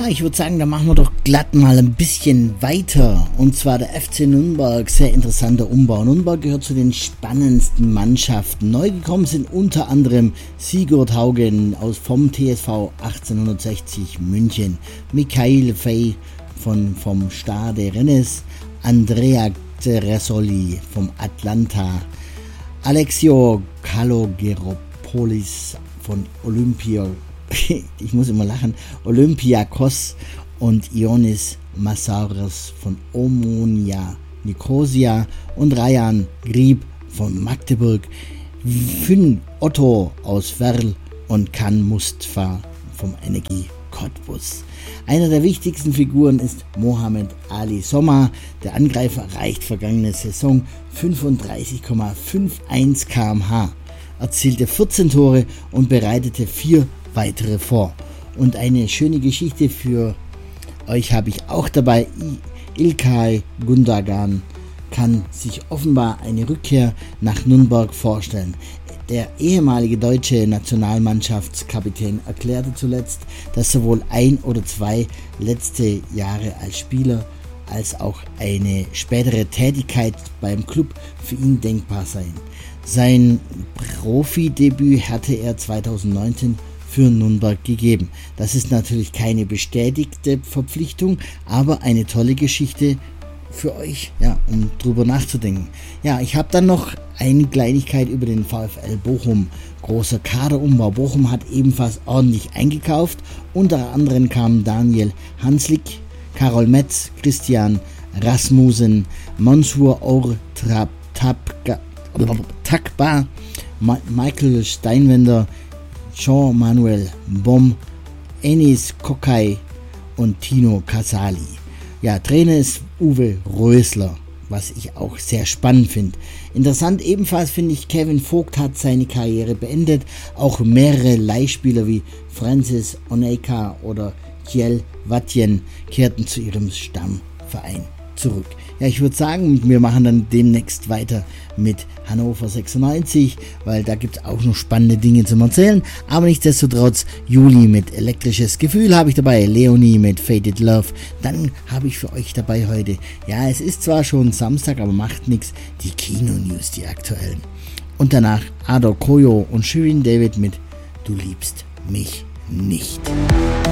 ich würde sagen, da machen wir doch glatt mal ein bisschen weiter. Und zwar der FC Nürnberg, sehr interessanter Umbau. Nürnberg gehört zu den spannendsten Mannschaften. Neu gekommen sind unter anderem Sigurd Haugen vom TSV 1860 München, Mikhail Fey vom Stade Rennes, Andrea Ceresoli vom Atlanta, Alexio Kalogeropoulos von Olympiakos und Ioannis Massouras von Omonia Nicosia und Rayan Grib von Magdeburg, Finn Otto aus Werl und Can Mustafa vom Energie Cottbus. Einer der wichtigsten Figuren ist Mohamed Ali Sommer. Der Angreifer erreicht vergangene Saison 35,51 km/h, erzielte 14 Tore und bereitete 4 weitere vor. Und eine schöne Geschichte für euch habe ich auch dabei. İlkay Gündoğan kann sich offenbar eine Rückkehr nach Nürnberg vorstellen. Der ehemalige deutsche Nationalmannschaftskapitän erklärte zuletzt, dass sowohl 1 oder 2 letzte Jahre als Spieler als auch eine spätere Tätigkeit beim Club für ihn denkbar seien. Sein Profidebüt hatte er 2019 für Nürnberg gegeben. Das ist natürlich keine bestätigte Verpflichtung, aber eine tolle Geschichte für euch, ja, um drüber nachzudenken. Ja, ich habe dann noch eine Kleinigkeit über den VfL Bochum. Großer Kaderumbau. Bochum hat ebenfalls ordentlich eingekauft. Unter anderem kamen Daniel Hanslik, Karol Metz, Christian Rasmussen, Mansour Or Takba, Michael Steinwender, Jean-Manuel Bom, Enis Kokai und Tino Casali. Ja, Trainer ist Uwe Rösler, was ich auch sehr spannend finde. Interessant ebenfalls finde ich, Kevin Vogt hat seine Karriere beendet. Auch mehrere Leihspieler wie Francis Oneka oder Kiel Watjen kehrten zu ihrem Stammverein zurück. Ja, ich würde sagen, wir machen dann demnächst weiter mit Hannover 96, weil da gibt es auch noch spannende Dinge zum Erzählen. Aber nichtsdestotrotz, Juli mit Elektrisches Gefühl habe ich dabei, Leonie mit Faded Love. Dann habe ich für euch dabei heute, ja, es ist zwar schon Samstag, aber macht nichts, die Kino-News, die aktuellen. Und danach Ador Koyo und Shirin David mit Du liebst mich nicht.